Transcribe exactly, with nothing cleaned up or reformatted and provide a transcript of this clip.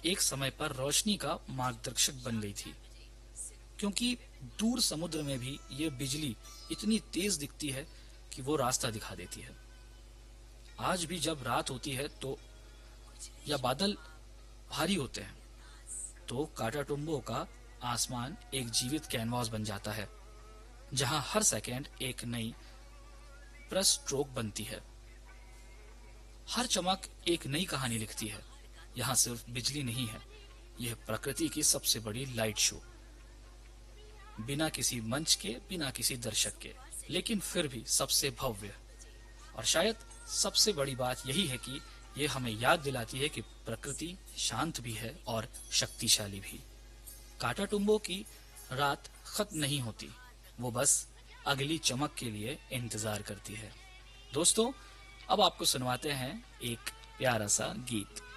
एक समय पर रोशनी का मार्गदर्शक बन गई थी, क्योंकि दूर समुद्र में भी ये बिजली इतनी तेज दिखती है कि वो रास्ता दिखा देती है। आज भी जब रात होती है तो या बादल भारी होते हैं तो काटाटुम्बो का आसमान एक जीवित कैनवास बन जाता है, जहां हर सेकंड एक नई ब्रश स्ट्रोक बनती है। हर चमक एक नई कहानी लिखती है। यहाँ सिर्फ बिजली नहीं है, यह प्रकृति की सबसे बड़ी लाइट शो, बिना किसी मंच के, बिना किसी दर्शक के, लेकिन फिर भी सबसे भव्य। और शायद सबसे बड़ी बात यही है कि यह हमें याद दिलाती है कि प्रकृति शांत भी है और शक्तिशाली भी। काटाटुम्बो की रात खत्म नहीं होती, वो बस अगली चमक के लिए इंतजार करती है। दोस्तों, अब आपको सुनवाते हैं एक प्यारा सा गीत।